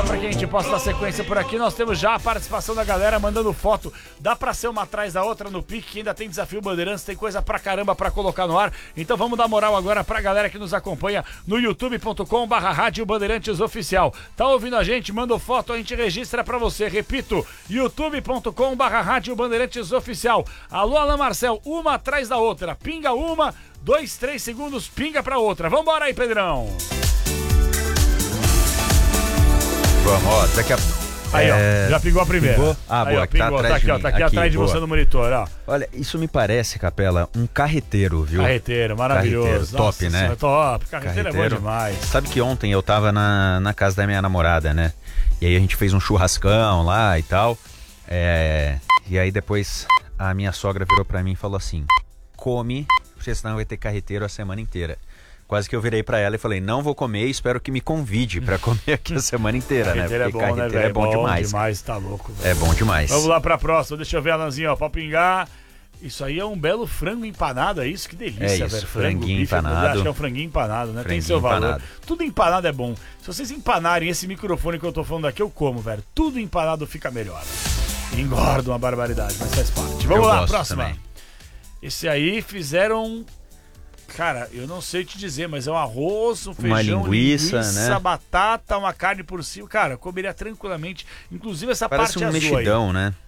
só pra que a gente possa dar sequência por aqui. Nós temos já a participação da galera mandando foto. Dá pra ser uma atrás da outra no pique, que ainda tem desafio Bandeirantes, tem coisa pra caramba pra colocar no ar. Então vamos dar moral agora pra galera que nos acompanha no youtube.com/Rádio Bandeirantes Oficial. Tá ouvindo a gente? Manda foto, a gente registra pra você. Repito, youtube.com/Rádio Bandeirantes Oficial. Alô, Alain Marcel, uma atrás da outra. Pinga uma, 2, 3 segundos, pinga pra outra. Vambora aí, Pedrão. Vamos, ó, daqui a... Aí, ó, já pingou a primeira. Pingou? Ah, aí, boa, ó, pingou, tá aqui, ó, tá aqui atrás de você no monitor, ó. Olha, isso me parece, Capela, um carreteiro, viu? Carreteiro, maravilhoso. Carreteiro, top, nossa, né? Top, carreteiro é bom demais. Sabe que ontem eu tava na casa da minha namorada, né? E aí a gente fez um churrascão lá e tal. E aí depois a minha sogra virou pra mim e falou assim: come, porque senão vai ter carreteiro a semana inteira. Quase que eu virei pra ela e falei: não vou comer, espero que me convide pra comer aqui a semana inteira, né? Porque carreteiro é bom demais. Demais, tá louco, velho. É bom demais. Vamos lá pra próxima, deixa eu ver, Alanzinho, ó, pra pingar. Isso aí é um belo frango empanado, é isso? Que delícia, velho. Franguinho bife, empanado. Acho que é um franguinho empanado, né? Franguinho tem seu valor. empanado. Tudo empanado é bom. Se vocês empanarem esse microfone que eu tô falando aqui, eu como, velho. Tudo empanado fica melhor. Engorda uma barbaridade, mas faz parte. Vamos lá, próxima. Também. Esse aí fizeram... Cara, eu não sei te dizer, mas é um arroz, um feijão, uma linguiça, né? Batata, uma carne por cima. Cara, eu comeria tranquilamente. Inclusive essa parece parte um azul mexidão, aí. né?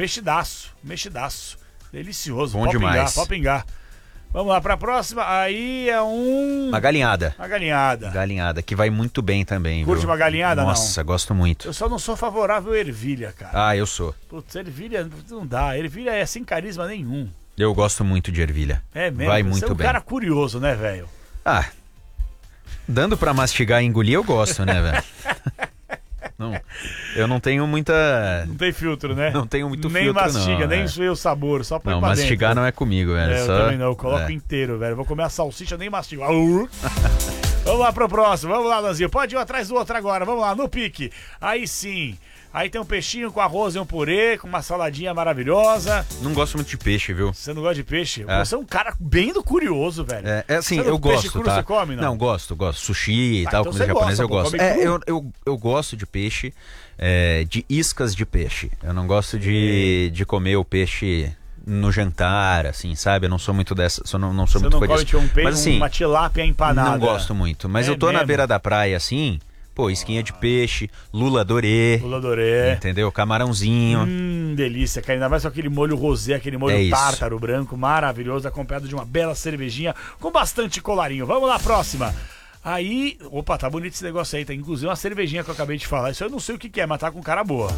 Mexidaço. Delicioso. Bom demais. Pode pingar. Vamos lá pra próxima. Aí é uma galinhada. Uma galinhada. Galinhada, que vai muito bem também. Curte viu? uma galinhada, Nossa, gosto muito. Eu só não sou favorável à ervilha, cara. Ah, eu sou. Putz, ervilha não dá. Ervilha é sem carisma nenhum. Eu gosto muito de ervilha. É mesmo? Vai Você muito é um bem. cara curioso, né, velho? Ah, dando pra mastigar e engolir eu gosto, né, velho? Não, eu não tenho muita... Não tem filtro, né? Não tenho muito nem filtro, mastiga, não. nem vê o sabor, só põe não, pra mastigar dentro. Não é comigo, velho. Eu também não, eu coloco inteiro, velho. Vou comer a salsicha, nem mastigo. Vamos lá pro próximo, vamos lá, Lanzinho. Pode ir um atrás do outro agora, vamos lá, no pique. Aí sim. Aí tem um peixinho com arroz e um purê, com uma saladinha maravilhosa. Não gosto muito de peixe, viu? Você não gosta de peixe? Você é um cara bem do curioso, velho. Assim, eu gosto, peixe cru tá? Você come, não? Não, gosto. Sushi e tal, então comida japonesa eu gosto. Eu gosto de peixe, de iscas de peixe. Eu não gosto de comer o peixe no jantar, assim, sabe? Eu não sou muito dessa, não sou muito fã disso. Você não come um peixe, mas, assim, uma tilápia empanada? Não gosto muito, mas eu tô na beira da praia, assim... Pô, esquinha de peixe, lula dorê. Entendeu? Camarãozinho. Delícia, cara. Ainda mais com aquele molho rosé, aquele molho tártaro branco, maravilhoso, acompanhado de uma bela cervejinha com bastante colarinho. Vamos lá, próxima. Aí, opa, tá bonito esse negócio aí. Tá inclusive uma cervejinha que eu acabei de falar. Isso eu não sei o que é, mas tá com cara boa.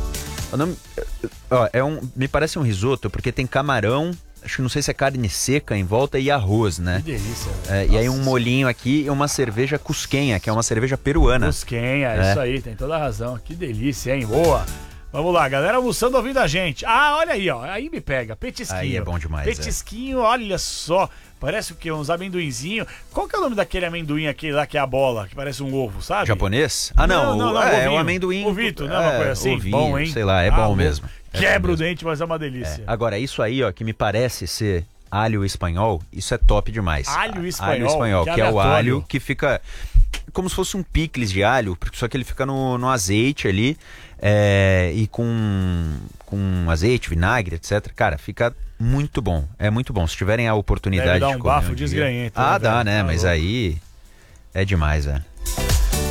Me parece um risoto, porque tem camarão, acho que não sei se é carne seca em volta e arroz, né? Que delícia. E aí um molhinho aqui e uma cerveja cusquenha, que é uma cerveja peruana. Cusquenha, isso aí, tem toda a razão. Que delícia, hein? Boa. Vamos lá, galera almoçando ouvindo a gente. Ah, olha aí, ó. Aí me pega. Petisquinho. Aí é bom demais. Petisquinho, olha só. Parece o quê? Uns amendoinzinhos. Qual que é o nome daquele amendoim aquele lá que é a bola, que parece um ovo, sabe? Japonês? Ah, não. É o amendoim. Ovito, né? Uma coisa assim. Ovinho, bom, hein? Sei lá, é bom mesmo. Quebra o dente, mas é uma delícia. Agora, isso aí, ó, que me parece ser alho espanhol, isso é top demais. Alho espanhol? Alho espanhol, que é o alho que fica como se fosse um picles de alho, só que ele fica no azeite ali, e com azeite, vinagre, etc. Cara, fica muito bom. É muito bom. Se tiverem a oportunidade deve dar de um comer bafo desgranhento. Dá, né? Mas aí é demais, velho.